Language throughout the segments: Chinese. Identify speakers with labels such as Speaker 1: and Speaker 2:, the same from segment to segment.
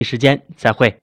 Speaker 1: 时间再会。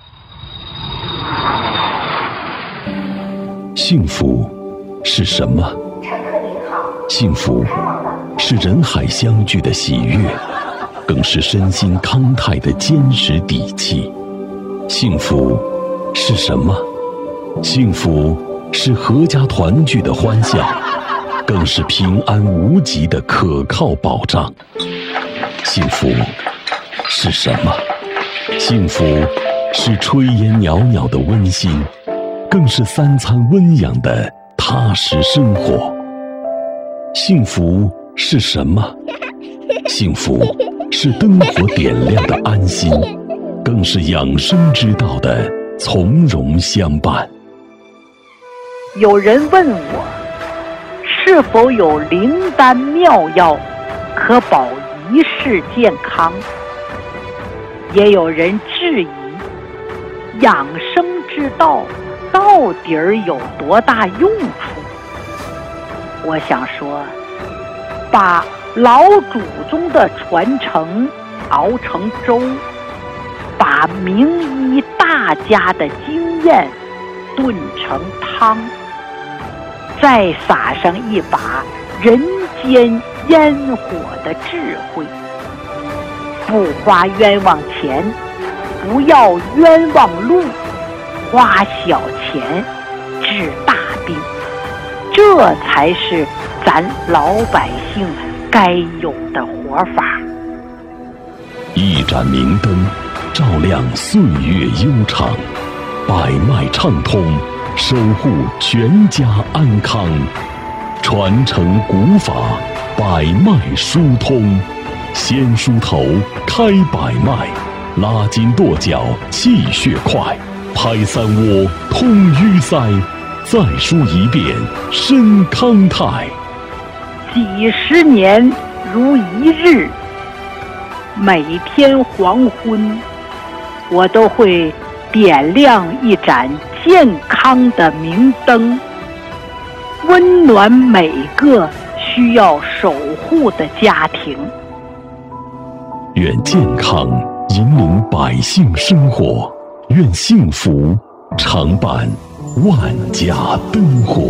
Speaker 2: 幸福是什么？幸福是人海相聚的喜悦，更是身心康泰的坚实底气。幸福是什么？幸福是阖家团聚的欢笑，更是平安无疾的可靠保障。幸福是什么？幸福是炊烟袅袅的温馨，更是三餐温养的踏实生活。幸福是什么？幸福是灯火点亮的安心，更是养生之道的从容相伴。
Speaker 3: 有人问我，是否有灵丹妙药可保一世健康？也有人质疑，养生之道到底有多大用处？我想说，把老祖宗的传承熬成粥，把名医大家的经验炖成汤，再撒上一把人间烟火的智慧，不花冤枉钱，不要冤枉路，花小钱治大病，这才是咱老百姓该有的活法。
Speaker 2: 一盏明灯照亮岁月悠长，百脉畅通，守护全家安康，传承古法，百脉疏通，先梳头开百脉，拉筋跺脚气血快，拍三窝通淤塞，再梳一遍身康泰。
Speaker 3: 几十年如一日，每天黄昏，我都会点亮一盏健康的明灯，温暖每个需要守护的家庭。
Speaker 2: 愿健康引领百姓生活，愿幸福常伴万家灯火。